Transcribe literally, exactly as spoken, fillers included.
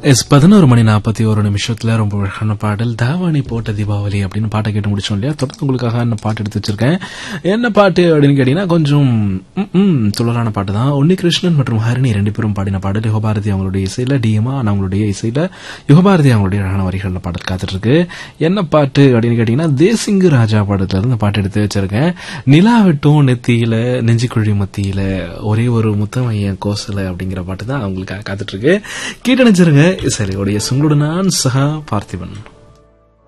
S பதினோரு மணி நாற்பத்தி ஒரு நிமிஷத்துல ரொம்ப அழகான பாடல் தாவாணி போட்ட தீபாவளி அப்படின்னு பாட்டை கேட்டு முடிச்சோம் இல்லையா. தொடர்ந்து உங்களுக்காக என்ன பாட்டு எடுத்து வச்சிருக்கேன். என்ன பாட்டு அப்படின்னு கேட்டீங்கன்னா கொஞ்சம் துளரான பாட்டு தான். உன்னிகிருஷ்ணன் மற்றும் ஹரிணி ரெண்டு பேரும் பாடின பாடல். யுகபாரதி அவங்களுடைய இசையில, டிஎம்ஆ அவங்களுடைய இசையில, யுகபாரதி அவங்களுடைய அழகான வரிகள்ல பாடல் காத்துட்டு இருக்கு. என்ன பாட்டு அப்படின்னு கேட்டீங்கன்னா தேசிங்கு ராஜா பாடத்துல இருந்து பாட்டு எடுத்து வச்சிருக்கேன். நிலா விட்டும் நெத்தியில நெஞ்சுக்குழி மத்தியில ஒரே ஒரு முத்தமைய கோசல அப்படிங்கிற பாட்டு தான் அவங்களுக்காக காத்துட்டு இருக்கு. கேட்டு நினைச்சிருங்க. சரி, உடைய உங்களோட நான் சஹா பார்த்திபன்.